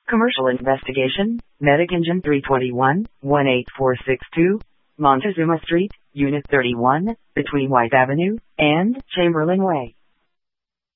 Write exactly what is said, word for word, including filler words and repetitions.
Commercial investigation, Medic Engine three twenty-one, one eight four six two, Montezuma Street, Unit thirty-one, between White Avenue and Chamberlain Way.